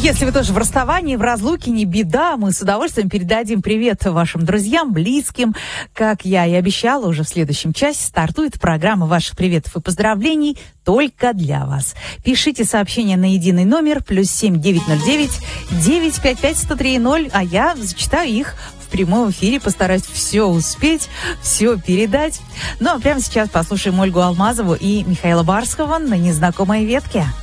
Если вы тоже в расставании, в разлуке, не беда, мы с удовольствием передадим привет вашим друзьям, близким. Как я и обещала, уже в следующем часе стартует программа ваших приветов и поздравлений только для вас. Пишите сообщение на единый номер +7 909 955 1030, а я зачитаю их в прямом эфире, постараюсь все успеть, все передать. Ну а прямо сейчас послушаем Ольгу Алмазову и Михаила Барского на незнакомой ветке.